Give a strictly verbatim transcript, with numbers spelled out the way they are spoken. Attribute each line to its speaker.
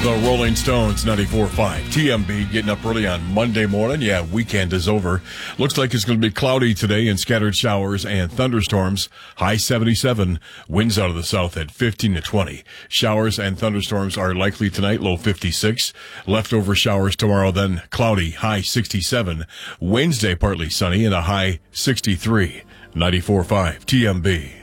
Speaker 1: The Rolling Stones, ninety-four point five. T M B getting up early on Monday morning. Yeah, weekend is over. Looks like it's going to be cloudy today and scattered showers and thunderstorms. High seventy-seven. Winds out of the south at fifteen to twenty. Showers and thunderstorms are likely tonight, low fifty-six. Leftover showers tomorrow, then cloudy, high sixty-seven. Wednesday, partly sunny and a high sixty-three. ninety-four point five T M B.